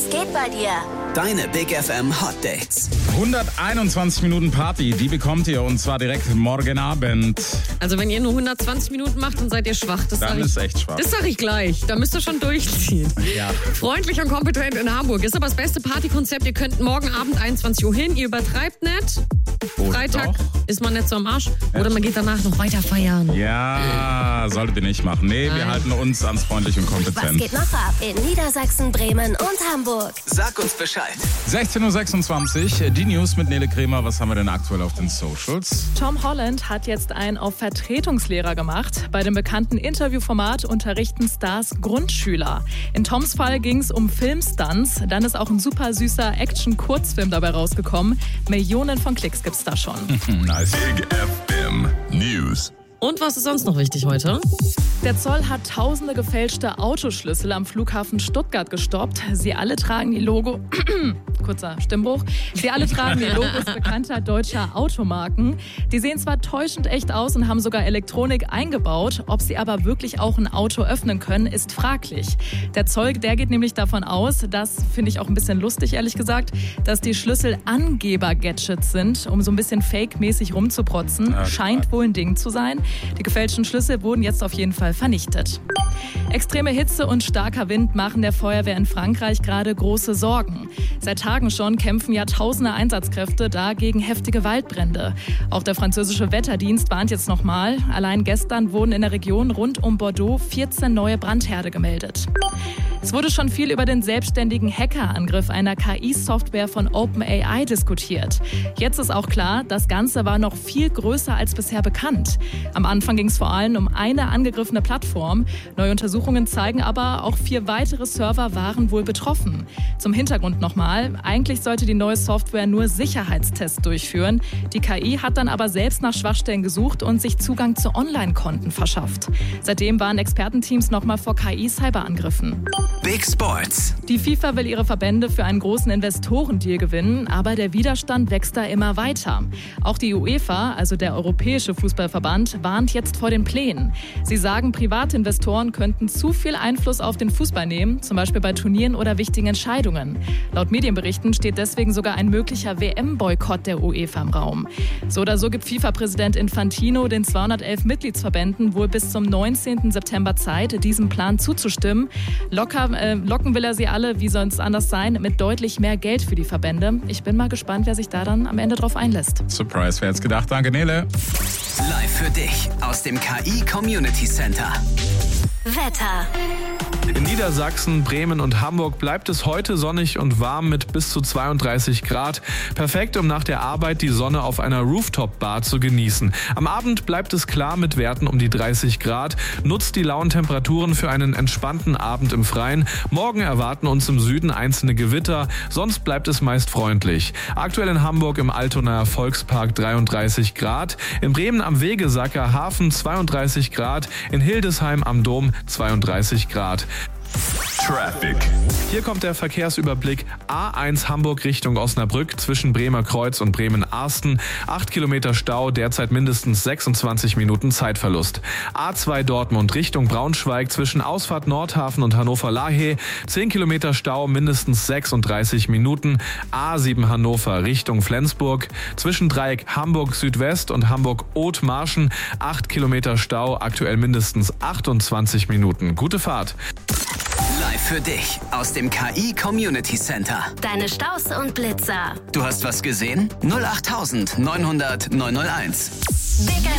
Was geht bei dir? Deine Big FM Hot Dates. 121 Minuten Party, die bekommt ihr und zwar direkt morgen Abend. Also wenn ihr nur 120 Minuten macht, dann seid ihr schwach. Dann ist echt schwach. Das sag ich gleich. Da müsst ihr schon durchziehen. Ja. Freundlich und kompetent in Hamburg ist aber das beste Partykonzept. Ihr könnt morgen Abend 21 Uhr hin. Ihr übertreibt nicht. Freitag ist man nicht so am Arsch. Oder man geht danach noch weiter feiern. Ja, solltet ihr nicht machen. Nee, wir halten uns ans freundlich und Was kompetent. geht noch ab in Niedersachsen, Bremen und Hamburg? Sag uns Bescheid. 16.26 Uhr, die News mit Nele Kremer. Was haben wir denn aktuell auf den Socials? Tom Holland hat jetzt einen auf Vertretungslehrer gemacht. Bei dem bekannten Interviewformat unterrichten Stars Grundschüler. In Toms Fall ging es um Filmstunts. Dann ist auch ein super süßer Action-Kurzfilm dabei rausgekommen. Millionen von Klicks gibt's da schon. Nice. Big FM News. Und was ist sonst noch wichtig heute? Der Zoll hat tausende gefälschte Autoschlüssel am Flughafen Stuttgart gestoppt. Sie alle tragen die kurzer Stimmbruch. Sie alle tragen die Logos bekannter deutscher Automarken. Die sehen zwar täuschend echt aus und haben sogar Elektronik eingebaut. Ob sie aber wirklich auch ein Auto öffnen können, ist fraglich. Der Zoll, der geht nämlich davon aus, das finde ich auch ein bisschen lustig, ehrlich gesagt, dass die Schlüssel Angeber-Gadgets sind, um so ein bisschen fake-mäßig rumzuprotzen. Scheint wohl ein Ding zu sein. Die gefälschten Schlüssel wurden jetzt auf jeden Fall vernichtet. Extreme Hitze und starker Wind machen der Feuerwehr in Frankreich gerade große Sorgen. Seit Tagen schon kämpfen Jahrtausende Einsatzkräfte da gegen heftige Waldbrände. Auch der französische Wetterdienst warnt jetzt nochmal. Allein gestern wurden in der Region rund um Bordeaux 14 neue Brandherde gemeldet. Es wurde schon viel über den selbstständigen Hackerangriff einer KI-Software von OpenAI diskutiert. Jetzt ist auch klar, das Ganze war noch viel größer als bisher bekannt. Am Anfang ging es vor allem um eine angegriffene Plattform. Neue Untersuchungen zeigen aber, auch 4 weitere Server waren wohl betroffen. Zum Hintergrund nochmal, eigentlich sollte die neue Software nur Sicherheitstests durchführen. Die KI hat dann aber selbst nach Schwachstellen gesucht und sich Zugang zu Online-Konten verschafft. Seitdem waren Expertenteams nochmal vor KI-Cyberangriffen. Big Sports. Die FIFA will ihre Verbände für einen großen Investorendeal gewinnen, aber der Widerstand wächst da immer weiter. Auch die UEFA, also der Europäische Fußballverband, warnt jetzt vor den Plänen. Sie sagen, Privatinvestoren könnten zu viel Einfluss auf den Fußball nehmen, zum Beispiel bei Turnieren oder wichtigen Entscheidungen. Laut Medienberichten steht deswegen sogar ein möglicher WM-Boykott der UEFA im Raum. So oder so gibt FIFA-Präsident Infantino den 211 Mitgliedsverbänden wohl bis zum 19. September Zeit, diesem Plan zuzustimmen. Locken will er sie alle, wie soll es anders sein, mit deutlich mehr Geld für die Verbände. Ich bin mal gespannt, wer sich da dann am Ende drauf einlässt. Surprise, wer hätte es gedacht? Danke, Nele. Live für dich aus dem KI Community Center. Wetter. In Niedersachsen, Bremen und Hamburg bleibt es heute sonnig und warm mit bis zu 32 Grad. Perfekt, um nach der Arbeit die Sonne auf einer Rooftop-Bar zu genießen. Am Abend bleibt es klar mit Werten um die 30 Grad. Nutzt die lauen Temperaturen für einen entspannten Abend im Freien. Morgen erwarten uns im Süden einzelne Gewitter, sonst bleibt es meist freundlich. Aktuell in Hamburg im Altonaer Volkspark 33 Grad. In Bremen am Wegesacker Hafen 32 Grad. In Hildesheim am Dom 32 Grad. Traffic. Hier kommt der Verkehrsüberblick. A1 Hamburg Richtung Osnabrück zwischen Bremer Kreuz und Bremen-Arsten. 8 Kilometer Stau, derzeit mindestens 26 Minuten Zeitverlust. A2 Dortmund Richtung Braunschweig zwischen Ausfahrt Nordhafen und Hannover-Lahe. 10 Kilometer Stau, mindestens 36 Minuten. A7 Hannover Richtung Flensburg zwischen Dreieck Hamburg Südwest und Hamburg-Othmarschen. 8 Kilometer Stau, aktuell mindestens 28 Minuten. Gute Fahrt. Live für dich aus dem KI Community Center. Deine Staus und Blitzer. Du hast was gesehen? 08900 901. Big